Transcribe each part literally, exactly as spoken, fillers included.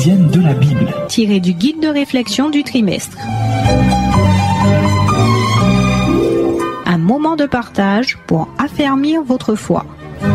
quotidienne de la Bible. Tiré du guide de réflexion du trimestre. Un moment de partage pour affermir votre foi.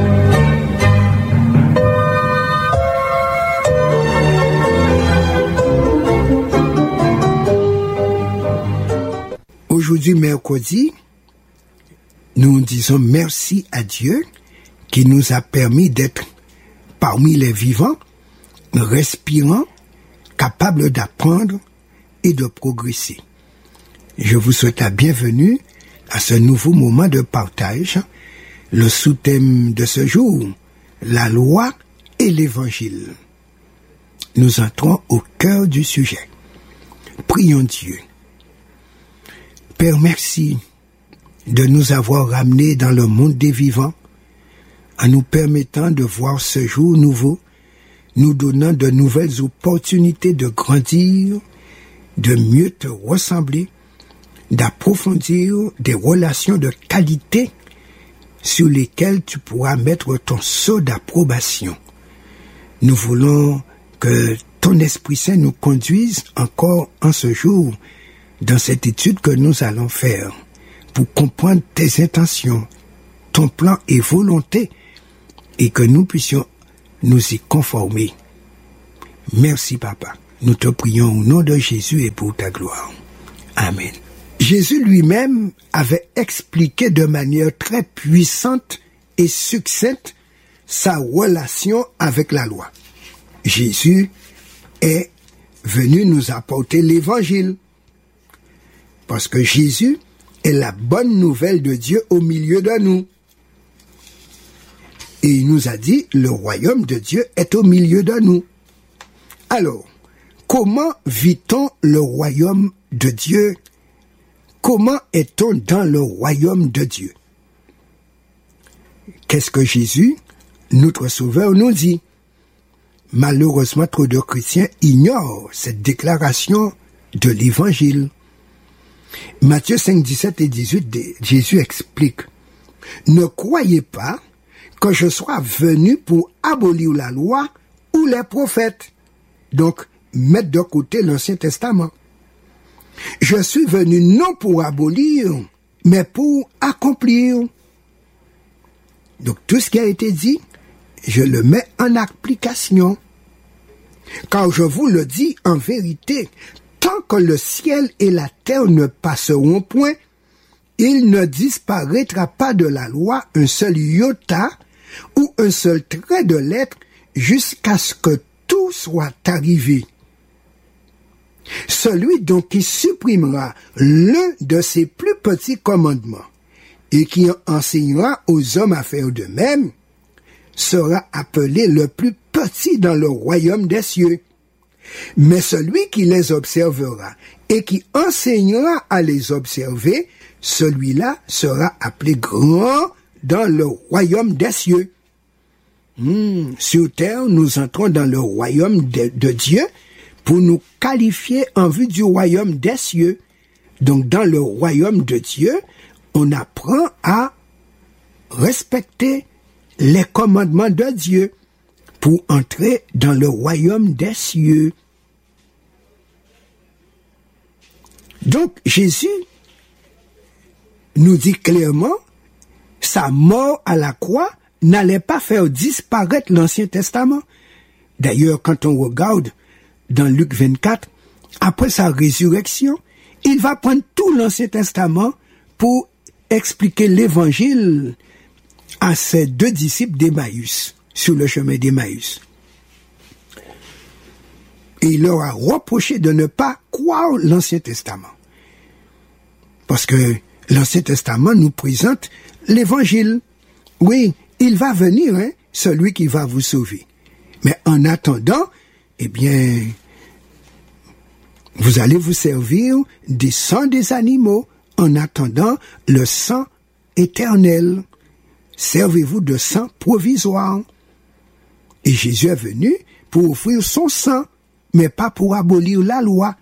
Aujourd'hui, mercredi, nous disons merci à Dieu qui nous a permis d'être parmi les vivants, respirants, capables d'apprendre et de progresser. Je vous souhaite la bienvenue à ce nouveau moment de partage. Le sous-thème de ce jour, la loi et l'évangile. Nous entrons au cœur du sujet. Prions Dieu. Père, merci de nous avoir ramenés dans le monde des vivants, en nous permettant de voir ce jour nouveau, nous donnant de nouvelles opportunités de grandir, de mieux te ressembler, d'approfondir des relations de qualité sur lesquelles tu pourras mettre ton sceau d'approbation. Nous voulons que ton Esprit Saint nous conduise encore en ce jour dans cette étude que nous allons faire pour comprendre tes intentions, ton plan et volonté, et que nous puissions nous y conformer. Merci, Papa. Nous te prions au nom de Jésus et pour ta gloire. Amen. Jésus lui-même avait expliqué de manière très puissante et succincte sa relation avec la loi. Jésus est venu nous apporter l'évangile, parce que Jésus est la bonne nouvelle de Dieu au milieu de nous. Et il nous a dit, le royaume de Dieu est au milieu de nous. Alors, comment vit-on le royaume de Dieu? Comment est-on dans le royaume de Dieu? Qu'est-ce que Jésus, notre Sauveur, nous dit? Malheureusement, trop de chrétiens ignorent cette déclaration de l'Évangile. Matthieu cinq, dix-sept et dix-huit, Jésus explique, « Ne croyez pas que je sois venu pour abolir la loi ou les prophètes. » Donc, mettre de côté l'Ancien Testament. « Je suis venu non pour abolir, mais pour accomplir. » Donc, tout ce qui a été dit, je le mets en application. Car je vous le dis en vérité, tant que le ciel et la terre ne passeront point, il ne disparaîtra pas de la loi un seul iota ou un seul trait de lettre jusqu'à ce que tout soit arrivé. Celui donc qui supprimera l'un de ses plus petits commandements et qui enseignera aux hommes à faire de même sera appelé le plus petit dans le royaume des cieux. Mais celui qui les observera et qui enseignera à les observer, celui-là sera appelé grand dans le royaume des cieux. Hmm, sur terre, nous entrons dans le royaume de, de Dieu pour nous qualifier en vue du royaume des cieux. Donc, dans le royaume de Dieu, on apprend à respecter les commandements de Dieu pour entrer dans le royaume des cieux. Donc, Jésus nous dit clairement, sa mort à la croix n'allait pas faire disparaître l'Ancien Testament. D'ailleurs, quand on regarde dans Luc vingt-quatre, après sa résurrection, il va prendre tout l'Ancien Testament pour expliquer l'Évangile à ses deux disciples d'Emmaüs, sur le chemin d'Emmaüs. Et il leur a reproché de ne pas croire l'Ancien Testament. Parce que l'Ancien Testament nous présente l'Évangile. Oui, il va venir, hein, celui qui va vous sauver. Mais en attendant, eh bien, vous allez vous servir des sangs des animaux en attendant le sang éternel. Servez-vous de sang provisoire. Et Jésus est venu pour offrir son sang, mais pas pour abolir la loi.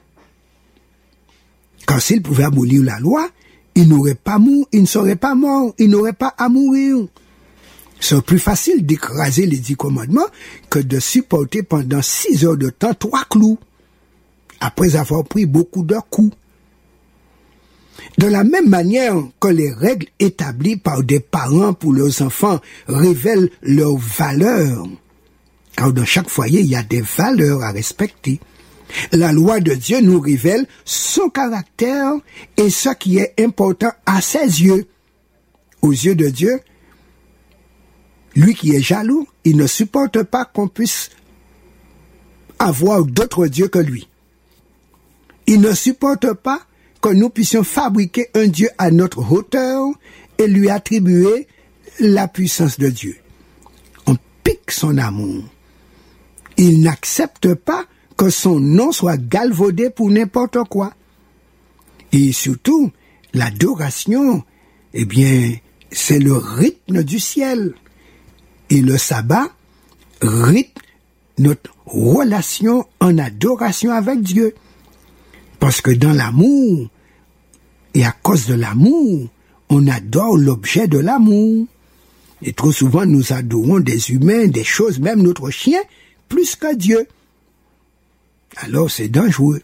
Car s'il pouvait abolir la loi, il n'aurait pas mou, il ne serait pas mort, il n'aurait pas à mourir. C'est plus facile d'écraser les dix commandements que de supporter pendant six heures de temps trois clous, après avoir pris beaucoup de coups. De la même manière que les règles établies par des parents pour leurs enfants révèlent leurs valeurs, car dans chaque foyer, il y a des valeurs à respecter. La loi de Dieu nous révèle son caractère et ce qui est important à ses yeux. Aux yeux de Dieu, lui qui est jaloux, il ne supporte pas qu'on puisse avoir d'autres dieux que lui. Il ne supporte pas que nous puissions fabriquer un Dieu à notre hauteur et lui attribuer la puissance de Dieu. On pique son amour. Il n'accepte pas que son nom soit galvaudé pour n'importe quoi. Et surtout, l'adoration, eh bien, c'est le rythme du ciel. Et le sabbat rythme notre relation en adoration avec Dieu. Parce que dans l'amour, et à cause de l'amour, on adore l'objet de l'amour. Et trop souvent, nous adorons des humains, des choses, même notre chien, plus que Dieu. Alors c'est dangereux.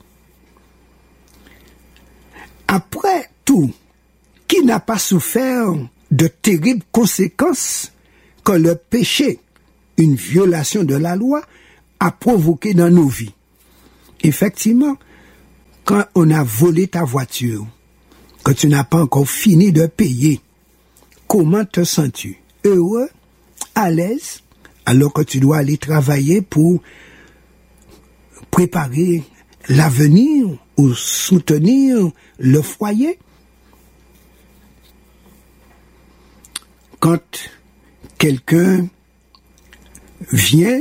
Après tout, qui n'a pas souffert de terribles conséquences que le péché, une violation de la loi, a provoqué dans nos vies? Effectivement, quand on a volé ta voiture, que tu n'as pas encore fini de payer, comment te sens-tu? Heureux? À l'aise? Alors que tu dois aller travailler pour préparer l'avenir ou soutenir le foyer? Quand quelqu'un vient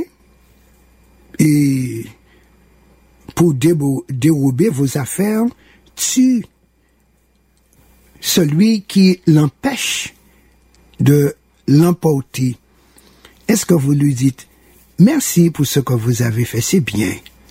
et pour dérober vos affaires, tue celui qui l'empêche de l'emporter, est-ce que vous lui dites « Merci pour ce que vous avez fait, c'est bien ».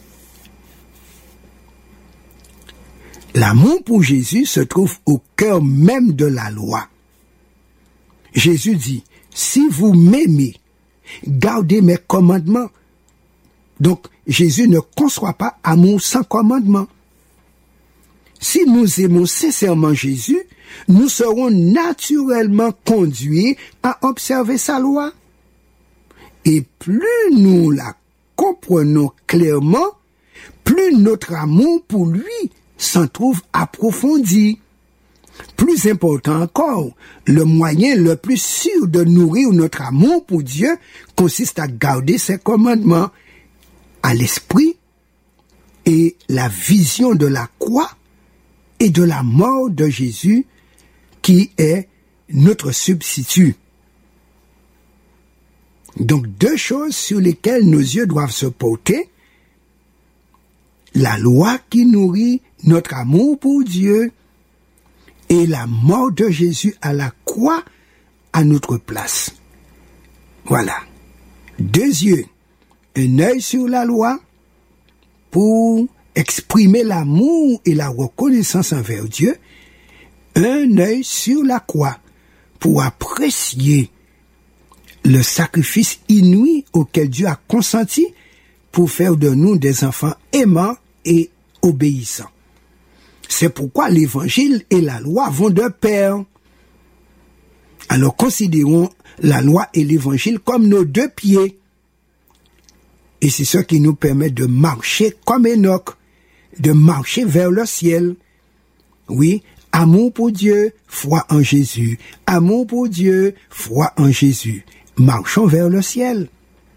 L'amour pour Jésus se trouve au cœur même de la loi. Jésus dit « Si vous m'aimez, gardez mes commandements ». Donc, Jésus ne conçoit pas amour sans commandement. Si nous aimons sincèrement Jésus, nous serons naturellement conduits à observer sa loi. Et plus nous la comprenons clairement, plus notre amour pour lui s'en trouve approfondi. Plus important encore, le moyen le plus sûr de nourrir notre amour pour Dieu consiste à garder ses commandements, à l'esprit et la vision de la croix et de la mort de Jésus qui est notre substitut. Donc deux choses sur lesquelles nos yeux doivent se porter: la loi qui nourrit notre amour pour Dieu et la mort de Jésus à la croix à notre place. Voilà. Deux yeux, un œil sur la loi pour exprimer l'amour et la reconnaissance envers Dieu, un œil sur la croix pour apprécier le sacrifice inouï auquel Dieu a consenti pour faire de nous des enfants aimants et obéissants. C'est pourquoi l'évangile et la loi vont de pair. Alors considérons la loi et l'évangile comme nos deux pieds. Et c'est ce qui nous permet de marcher comme Enoch, de marcher vers le ciel. Oui, amour pour Dieu, foi en Jésus. Amour pour Dieu, foi en Jésus. Marchons vers le ciel.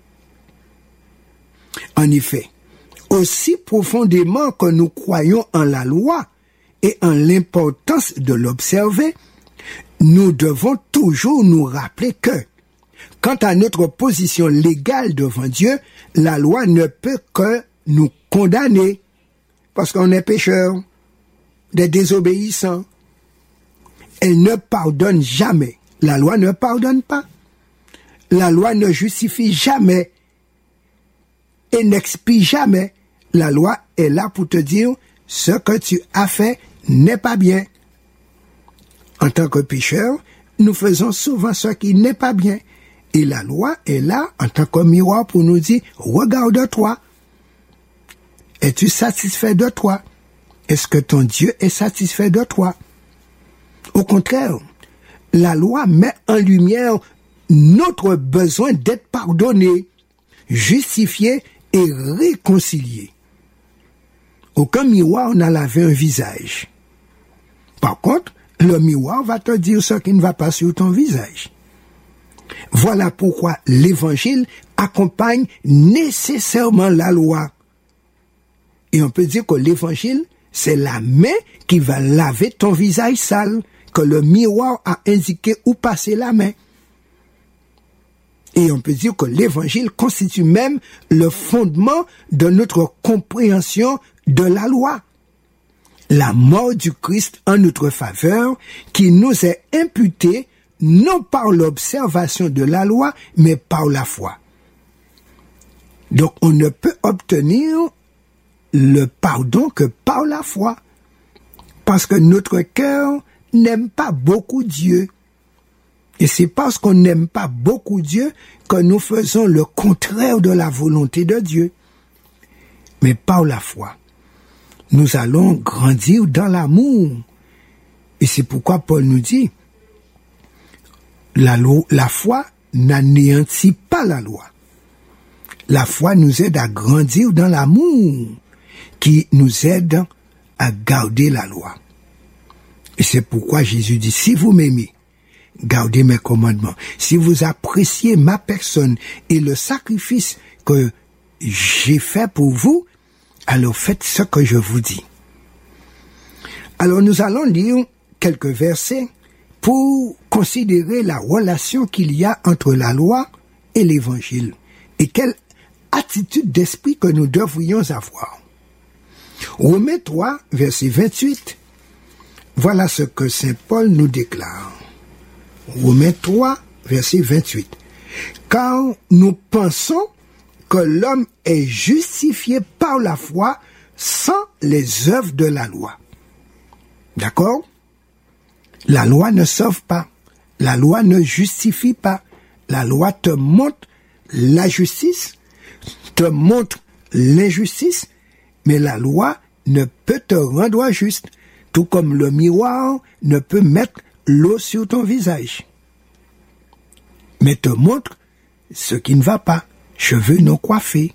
En effet, aussi profondément que nous croyons en la loi et en l'importance de l'observer, nous devons toujours nous rappeler que, quant à notre position légale devant Dieu, la loi ne peut que nous condamner, parce qu'on est pécheurs, des désobéissants. Elle ne pardonne jamais. La loi ne pardonne pas. La loi ne justifie jamais et n'expie jamais. La loi est là pour te dire ce que tu as fait n'est pas bien. En tant que pécheurs, nous faisons souvent ce qui n'est pas bien Et la loi est là en tant que miroir pour nous dire, regarde-toi. Es-tu satisfait de toi? Est-ce que ton Dieu est satisfait de toi? Au contraire, la loi met en lumière notre besoin d'être pardonné, justifié et réconcilié. Aucun miroir n'a lavé un visage. Par contre, le miroir va te dire ce qui ne va pas sur ton visage. Voilà pourquoi l'évangile accompagne nécessairement la loi. Et on peut dire que l'évangile, c'est la main qui va laver ton visage sale, que le miroir a indiqué où passer la main. Et on peut dire que l'évangile constitue même le fondement de notre compréhension de la loi. La mort du Christ en notre faveur qui nous est imputée non par l'observation de la loi, mais par la foi. Donc on ne peut obtenir le pardon que par la foi, parce que notre cœur n'aime pas beaucoup Dieu. Et c'est parce qu'on n'aime pas beaucoup Dieu que nous faisons le contraire de la volonté de Dieu. Mais par la foi, nous allons grandir dans l'amour. Et c'est pourquoi Paul nous dit, la, loi, la foi n'anéantit pas la loi. La foi nous aide à grandir dans l'amour qui nous aide à garder la loi. Et c'est pourquoi Jésus dit, si vous m'aimez, gardez mes commandements. Si vous appréciez ma personne et le sacrifice que j'ai fait pour vous, alors faites ce que je vous dis. Alors nous allons lire quelques versets pour considérer la relation qu'il y a entre la loi et l'évangile et quelle attitude d'esprit que nous devrions avoir. Romains trois, verset vingt-huit, voilà ce que saint Paul nous déclare. Romains trois, verset vingt-huit. Car nous pensons que l'homme est justifié par la foi sans les œuvres de la loi. D'accord? La loi ne sauve pas. La loi ne justifie pas. La loi te montre la justice, te montre l'injustice, mais la loi ne peut te rendre juste, tout comme le miroir ne peut mettre l'eau sur ton visage, mais te montre ce qui ne va pas, cheveux non coiffés.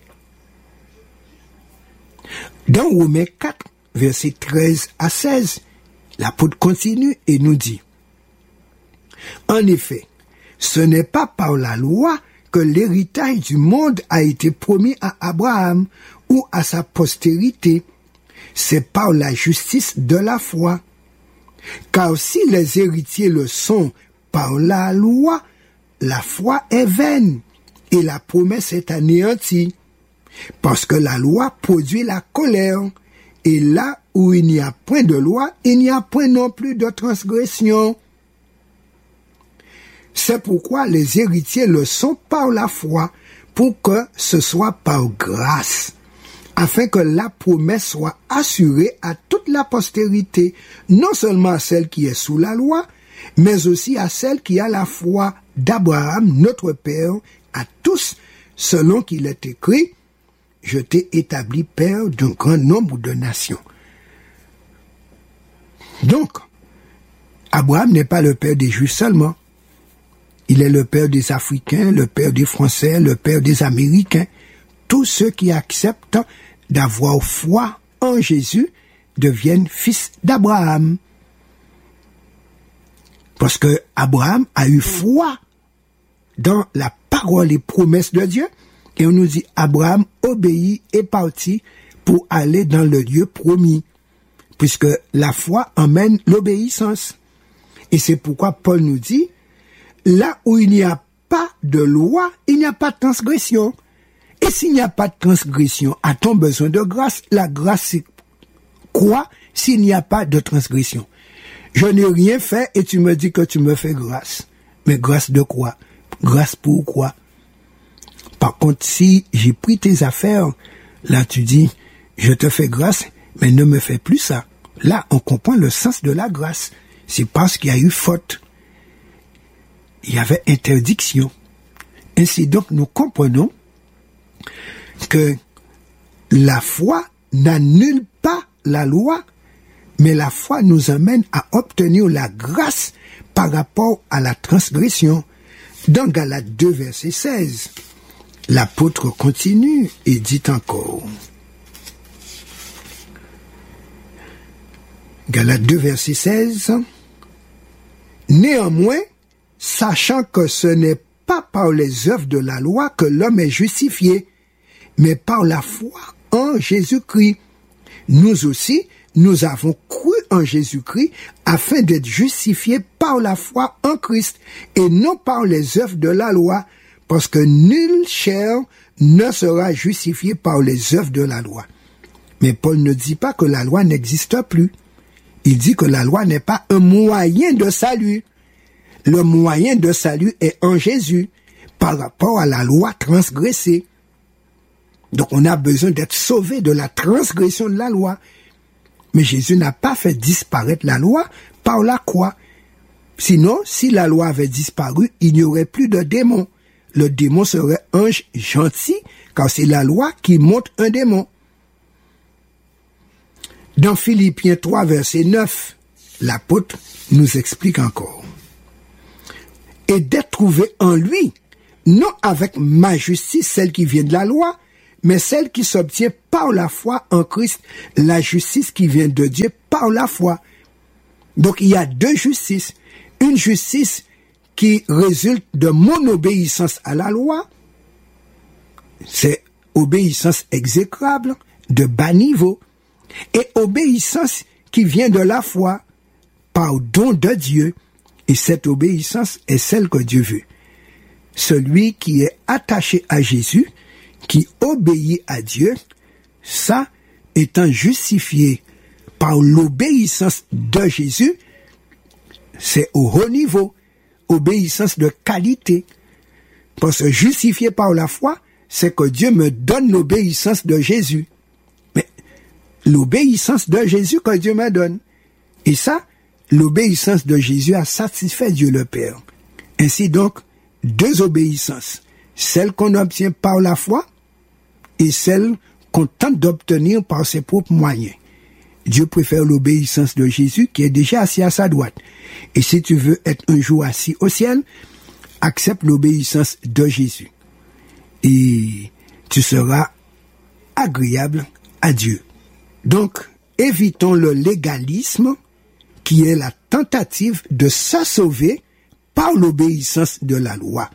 Dans Romains quatre, versets treize à seize, l'apôtre continue et nous dit, « En effet, ce n'est pas par la loi que l'héritage du monde a été promis à Abraham ou à sa postérité, c'est par la justice de la foi. Car si les héritiers le sont par la loi, la foi est vaine et la promesse est anéantie, parce que la loi produit la colère, et là où il n'y a point de loi, il n'y a point non plus de transgression. C'est pourquoi les héritiers le sont par la foi, pour que ce soit par grâce, afin que la promesse soit assurée à toute la postérité, non seulement à celle qui est sous la loi, mais aussi à celle qui a la foi d'Abraham, notre Père, à tous, selon qu'il est écrit, « Je t'ai établi père d'un grand nombre de nations. » Donc, Abraham n'est pas le père des Juifs seulement. Il est le père des Africains, le père des Français, le père des Américains. Tous ceux qui acceptent d'avoir foi en Jésus deviennent fils d'Abraham. Parce que Abraham a eu foi dans la parole et promesses de Dieu. Et on nous dit, Abraham obéit et partit pour aller dans le lieu promis. Puisque la foi emmène l'obéissance. Et c'est pourquoi Paul nous dit, là où il n'y a pas de loi, il n'y a pas de transgression. Et s'il n'y a pas de transgression, a-t-on besoin de grâce? La grâce, c'est quoi s'il n'y a pas de transgression? Je n'ai rien fait et tu me dis que tu me fais grâce. Mais grâce de quoi? Grâce pour quoi? Par contre, si j'ai pris tes affaires, là tu dis, je te fais grâce, mais ne me fais plus ça. Là, on comprend le sens de la grâce. C'est parce qu'il y a eu faute. Il y avait interdiction. Ainsi donc, nous comprenons que la foi n'annule pas la loi, mais la foi nous amène à obtenir la grâce par rapport à la transgression. Dans Galates deux, verset seize, l'apôtre continue et dit encore. Galates deux, verset seize. Néanmoins, sachant que ce n'est pas par les œuvres de la loi que l'homme est justifié, mais par la foi en Jésus-Christ. Nous aussi, nous avons cru en Jésus-Christ afin d'être justifiés par la foi en Christ et non par les œuvres de la loi, parce que nulle chair ne sera justifié par les œuvres de la loi. Mais Paul ne dit pas que la loi n'existe plus. Il dit que la loi n'est pas un moyen de salut. Le moyen de salut est en Jésus par rapport à la loi transgressée. Donc on a besoin d'être sauvé de la transgression de la loi. Mais Jésus n'a pas fait disparaître la loi par la croix. Sinon, si la loi avait disparu, il n'y aurait plus de démon. Le démon serait un gentil, car c'est la loi qui monte un démon. Dans Philippiens trois, verset neuf, l'apôtre nous explique encore. Et d'être trouvé en lui, non avec ma justice, celle qui vient de la loi, mais celle qui s'obtient par la foi en Christ, la justice qui vient de Dieu par la foi. Donc il y a deux justices. Une justice qui résulte de mon obéissance à la loi, c'est obéissance exécrable, de bas niveau, et obéissance qui vient de la foi, par don de Dieu, et cette obéissance est celle que Dieu veut. Celui qui est attaché à Jésus, qui obéit à Dieu, ça étant justifié par l'obéissance de Jésus, c'est au haut niveau, obéissance de qualité. Parce que justifié par la foi, c'est que Dieu me donne l'obéissance de Jésus. Mais l'obéissance de Jésus que Dieu me donne. Et ça, l'obéissance de Jésus a satisfait Dieu le Père. Ainsi donc, deux obéissances. Celle qu'on obtient par la foi et celle qu'on tente d'obtenir par ses propres moyens. Dieu préfère l'obéissance de Jésus qui est déjà assis à sa droite. Et si tu veux être un jour assis au ciel, accepte l'obéissance de Jésus. Et tu seras agréable à Dieu. Donc, évitons le légalisme qui est la tentative de se sauver par l'obéissance de la loi.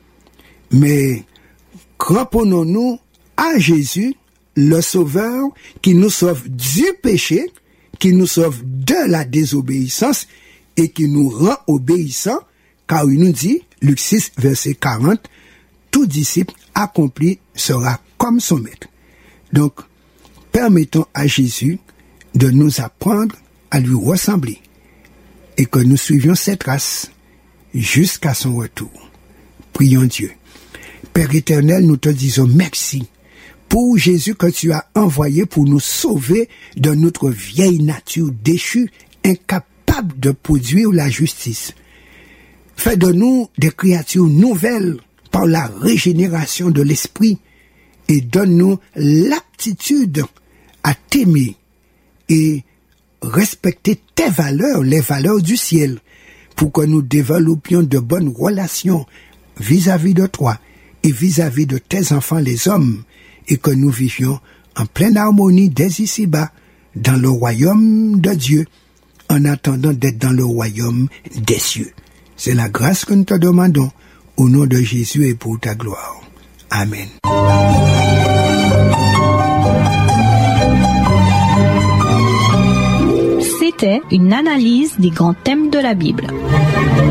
Mais cramponnons-nous à Jésus, le Sauveur, qui nous sauve du péché, qui nous sauve de la désobéissance et qui nous rend obéissants, car il nous dit, Luc six, verset quarante, tout disciple accompli sera comme son maître. Donc, permettons à Jésus de nous apprendre à lui ressembler et que nous suivions ses traces jusqu'à son retour. Prions Dieu. Père éternel, nous te disons merci pour Jésus que tu as envoyé pour nous sauver de notre vieille nature déchue, incapable de produire la justice. Fais de nous des créatures nouvelles par la régénération de l'esprit et donne-nous l'aptitude à t'aimer et respecter tes valeurs, les valeurs du ciel, pour que nous développions de bonnes relations vis-à-vis de toi et vis-à-vis de tes enfants les hommes, et que nous vivions en pleine harmonie dès ici-bas, dans le royaume de Dieu, en attendant d'être dans le royaume des cieux. C'est la grâce que nous te demandons, au nom de Jésus et pour ta gloire. Amen. C'était une analyse des grands thèmes de la Bible.